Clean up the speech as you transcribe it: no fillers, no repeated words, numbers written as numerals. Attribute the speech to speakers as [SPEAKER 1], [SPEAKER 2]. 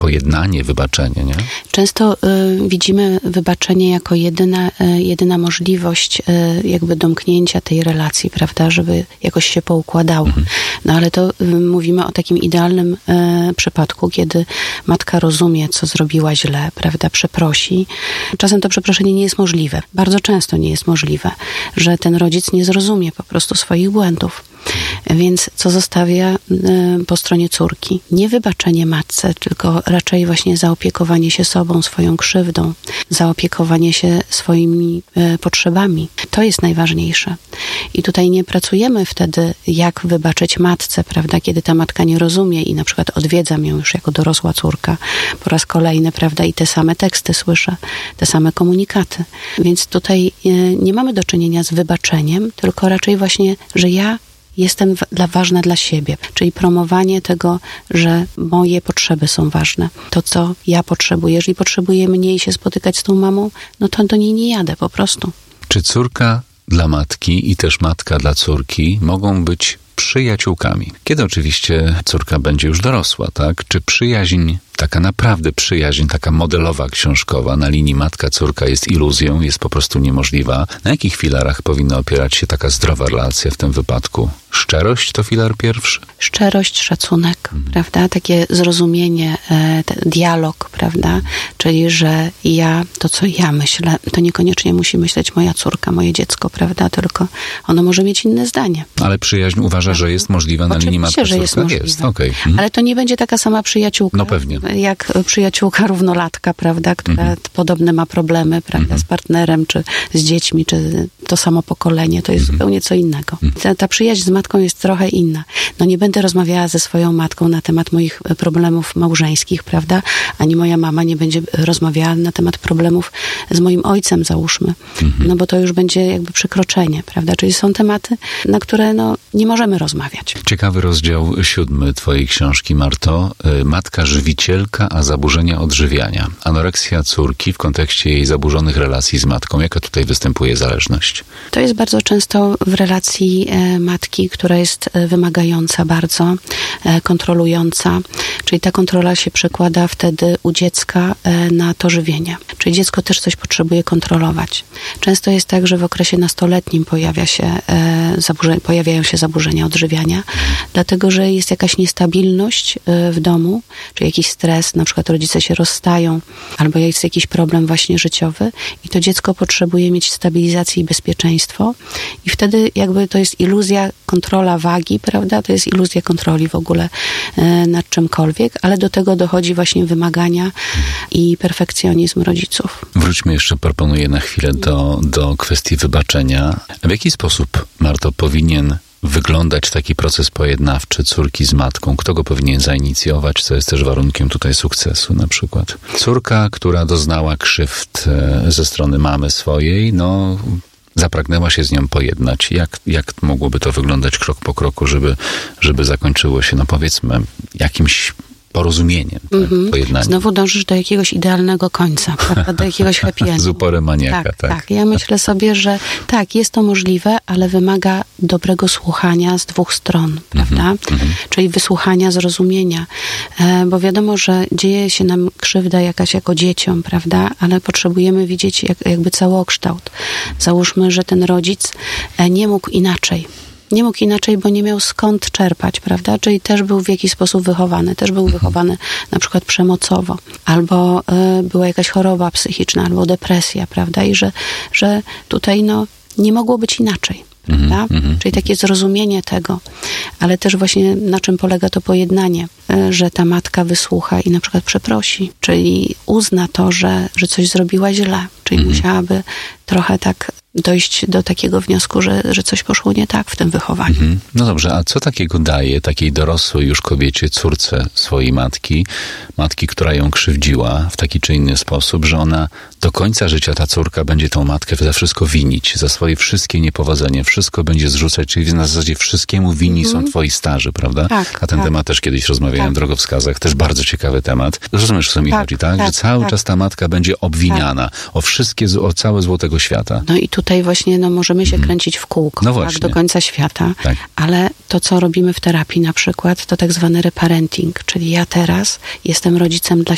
[SPEAKER 1] pojednanie, wybaczenie, nie?
[SPEAKER 2] Często widzimy wybaczenie jako jedyna możliwość jakby domknięcia tej relacji, prawda, żeby jakoś się poukładało. No ale to mówimy o takim idealnym przypadku, kiedy matka rozumie, co zrobiła źle, prawda, przeprosi. Czasem to przeproszenie nie jest możliwe. Bardzo często nie jest możliwe, że ten rodzic nie zrozumie po prostu swoich błędów. Więc co zostawia po stronie córki? Nie wybaczenie matce, tylko raczej właśnie zaopiekowanie się sobą, swoją krzywdą, zaopiekowanie się swoimi potrzebami. To jest najważniejsze. I tutaj nie pracujemy wtedy, jak wybaczyć matce, prawda, kiedy ta matka nie rozumie i na przykład odwiedzam ją już jako dorosła córka po raz kolejny, prawda, i te same teksty słyszę, te same komunikaty. Więc tutaj nie mamy do czynienia z wybaczeniem, tylko raczej właśnie, że ja jestem ważna dla siebie, czyli promowanie tego, że moje potrzeby są ważne. To, co ja potrzebuję. Jeżeli potrzebuję mniej się spotykać z tą mamą, no to do niej nie jadę po prostu.
[SPEAKER 1] Czy córka dla matki i też matka dla córki mogą być przyjaciółkami? Kiedy oczywiście córka będzie już dorosła, tak? Czy przyjaźń, taka naprawdę przyjaźń, taka modelowa, książkowa na linii matka-córka jest iluzją, jest po prostu niemożliwa? Na jakich filarach powinna opierać się taka zdrowa relacja w tym wypadku? Szczerość to filar pierwszy?
[SPEAKER 2] Szczerość, szacunek, prawda? Takie zrozumienie, dialog, prawda? Czyli, że to, co ja myślę, to niekoniecznie musi myśleć moja córka, moje dziecko, prawda? Tylko ono może mieć inne zdanie.
[SPEAKER 1] Ale przyjaźń uważa, że jest możliwa na linii matka-córka?
[SPEAKER 2] Że jest możliwa.
[SPEAKER 1] Jest, okej.
[SPEAKER 2] Ale to nie będzie taka sama przyjaciółka.
[SPEAKER 1] No pewnie.
[SPEAKER 2] Jak przyjaciółka równolatka, prawda? Która podobne ma problemy, prawda? Z partnerem, czy z dziećmi, czy to samo pokolenie. To jest zupełnie co innego. Ta przyjaźń z matką jest trochę inna. No nie będę rozmawiała ze swoją matką na temat moich problemów małżeńskich, prawda? Ani moja mama nie będzie rozmawiała na temat problemów z moim ojcem, załóżmy. No bo to już będzie jakby przekroczenie, prawda? Czyli są tematy, na które nie możemy rozmawiać.
[SPEAKER 1] Ciekawy rozdział 7 twojej książki, Marto. Matka żywicielka, a zaburzenia odżywiania. Anoreksja córki w kontekście jej zaburzonych relacji z matką. Jaka tutaj występuje zależność?
[SPEAKER 2] To jest bardzo często w relacji matki, która jest wymagająca bardzo, kontrolująca. Czyli ta kontrola się przekłada wtedy u dziecka na to żywienie. Czyli dziecko też coś potrzebuje kontrolować. Często jest tak, że w okresie nastoletnim pojawiają się zaburzenia odżywiania, dlatego, że jest jakaś niestabilność w domu, czy jakiś stres, na przykład rodzice się rozstają, albo jest jakiś problem właśnie życiowy i to dziecko potrzebuje mieć stabilizację i bezpieczeństwo i wtedy jakby to jest iluzja, kontrola wagi, prawda? To jest iluzja kontroli w ogóle nad czymkolwiek, ale do tego dochodzi właśnie wymagania i perfekcjonizm rodziców.
[SPEAKER 1] Wróćmy jeszcze, proponuję na chwilę do kwestii wybaczenia. W jaki sposób, Marto, powinien wyglądać taki proces pojednawczy córki z matką? Kto go powinien zainicjować, co jest też warunkiem tutaj sukcesu na przykład? Córka, która doznała krzywd ze strony mamy swojej, zapragnęła się z nią pojednać. Jak mogłoby to wyglądać krok po kroku, żeby zakończyło się, powiedzmy, jakimś porozumieniem, pojednaniem?
[SPEAKER 2] Znowu dążysz do jakiegoś idealnego końca, prawda? Do jakiegoś happy endu.
[SPEAKER 1] Z uporem maniaka,
[SPEAKER 2] tak. Ja myślę sobie, że tak, jest to możliwe, ale wymaga dobrego słuchania z dwóch stron, prawda? Czyli wysłuchania, zrozumienia. Bo wiadomo, że dzieje się nam krzywda jakaś jako dzieciom, prawda? Ale potrzebujemy widzieć jakby całokształt. Załóżmy, że ten rodzic nie mógł inaczej. Nie mógł inaczej, bo nie miał skąd czerpać, prawda? Czyli też był w jakiś sposób wychowany. Też był wychowany na przykład przemocowo. Albo była jakaś choroba psychiczna, albo depresja, prawda? I że tutaj nie mogło być inaczej. Prawda? Czyli takie zrozumienie tego, ale też właśnie na czym polega to pojednanie, że ta matka wysłucha i na przykład przeprosi, czyli uzna to, że coś zrobiła źle, czyli musiałaby trochę tak dojść do takiego wniosku, że coś poszło nie tak w tym wychowaniu.
[SPEAKER 1] No dobrze, a co takiego daje takiej dorosłej już kobiecie, córce swojej matki, która ją krzywdziła w taki czy inny sposób, że ona do końca życia, ta córka, będzie tą matkę za wszystko winić, za swoje wszystkie niepowodzenia, wszystko będzie zrzucać, czyli na zasadzie wszystkiemu winni są twoi starzy, prawda?
[SPEAKER 2] Tak,
[SPEAKER 1] a ten temat też kiedyś rozmawiałem w drogowskazach, też bardzo ciekawy temat. Rozumiesz, o co mi chodzi, tak? Że cały czas ta matka będzie obwiniana o całe zło tego świata.
[SPEAKER 2] No i tutaj właśnie możemy się kręcić w kółko, do końca świata, ale to, co robimy w terapii na przykład, to tak zwany reparenting, czyli ja teraz jestem rodzicem dla